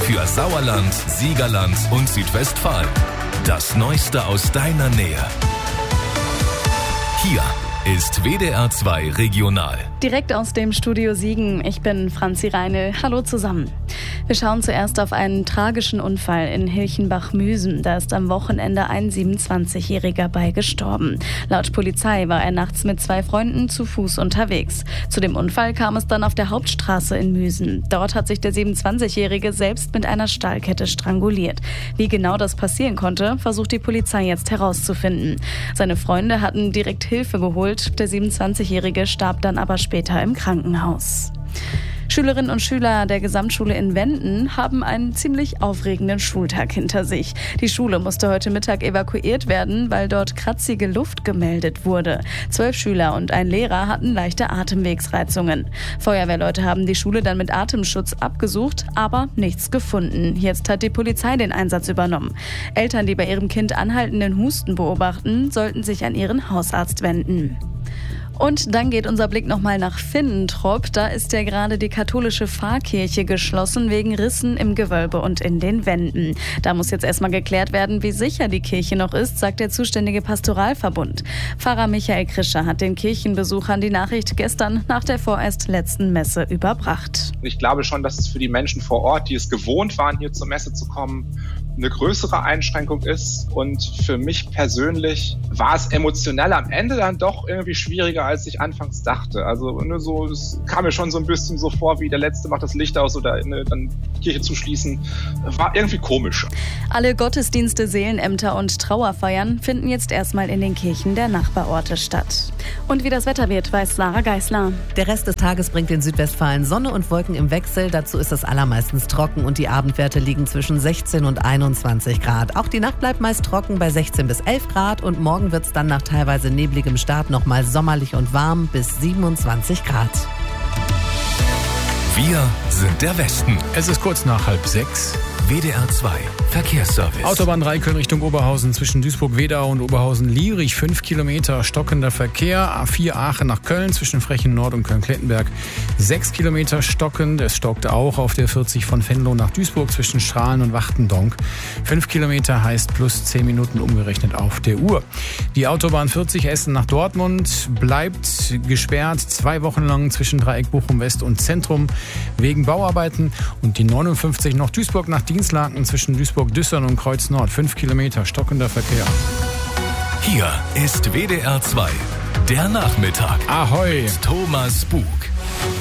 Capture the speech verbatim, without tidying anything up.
für Sauerland, Siegerland und Südwestfalen. Das Neueste aus deiner Nähe. Hier ist W D R zwei Regional. Direkt aus dem Studio Siegen. Ich bin Franzi Reinl. Hallo zusammen. Wir schauen zuerst auf einen tragischen Unfall in Hilchenbach-Müsen. Da ist am Wochenende ein siebenundzwanzigjähriger bei gestorben. Laut Polizei war er nachts mit zwei Freunden zu Fuß unterwegs. Zu dem Unfall kam es dann auf der Hauptstraße in Müsen. Dort hat sich der siebenundzwanzigjährige selbst mit einer Stahlkette stranguliert. Wie genau das passieren konnte, versucht die Polizei jetzt herauszufinden. Seine Freunde hatten direkt Hilfe geholt. Der siebenundzwanzigjährige starb dann aber später im Krankenhaus. Schülerinnen und Schüler der Gesamtschule in Wenden haben einen ziemlich aufregenden Schultag hinter sich. Die Schule musste heute Mittag evakuiert werden, weil dort kratzige Luft gemeldet wurde. Zwölf Schüler und ein Lehrer hatten leichte Atemwegsreizungen. Feuerwehrleute haben die Schule dann mit Atemschutz abgesucht, aber nichts gefunden. Jetzt hat die Polizei den Einsatz übernommen. Eltern, die bei ihrem Kind anhaltenden Husten beobachten, sollten sich an ihren Hausarzt wenden. Und dann geht unser Blick nochmal nach Finnentrop. Da ist ja gerade die katholische Pfarrkirche geschlossen wegen Rissen im Gewölbe und in den Wänden. Da muss jetzt erstmal geklärt werden, wie sicher die Kirche noch ist, sagt der zuständige Pastoralverbund. Pfarrer Michael Krischer hat den Kirchenbesuchern die Nachricht gestern nach der vorerst letzten Messe überbracht. Ich glaube schon, dass es für die Menschen vor Ort, die es gewohnt waren, hier zur Messe zu kommen, eine größere Einschränkung ist. Und für mich persönlich war es emotionell am Ende dann doch irgendwie schwieriger, als ich anfangs dachte. Also nur so, es kam mir schon so ein bisschen so vor, wie der Letzte macht das Licht aus oder eine, dann die Kirche zu schließen. War irgendwie komisch. Alle Gottesdienste, Seelenämter und Trauerfeiern finden jetzt erstmal in den Kirchen der Nachbarorte statt. Und wie das Wetter wird, weiß Sarah Geisler. Der Rest des Tages bringt in Südwestfalen Sonne und Wolken im Wechsel. Dazu ist es allermeistens trocken und die Abendwerte liegen zwischen sechzehn und einundzwanzig Grad. Auch die Nacht bleibt meist trocken bei sechzehn bis elf Grad und morgen wird es dann nach teilweise nebligem Start nochmal sommerlich und warm bis siebenundzwanzig Grad. Wir sind der Westen. Es ist kurz nach halb sechs. W D R zwei Verkehrsservice. Autobahn drei Köln Richtung Oberhausen zwischen Duisburg-Wedau und Oberhausen-Lierig. fünf Kilometer stockender Verkehr. A vier Aachen nach Köln zwischen Frechen Nord und Köln-Klettenberg. sechs Kilometer stockend. Es stockt auch auf der vierzig von Venlo nach Duisburg zwischen Strahlen und Wachtendonk. fünf Kilometer heißt plus zehn Minuten umgerechnet auf der Uhr. Die Autobahn vierzig Essen nach Dortmund bleibt gesperrt. Zwei Wochen lang zwischen Dreieck Bochum West und Zentrum wegen Bauarbeiten. Und die neunundfünfzig noch Duisburg nach Dienstlaken zwischen Duisburg-Düssern und Kreuz Nord. fünf Kilometer stockender Verkehr. Hier ist W D R zwei, der Nachmittag. Ahoi! Thomas Bug.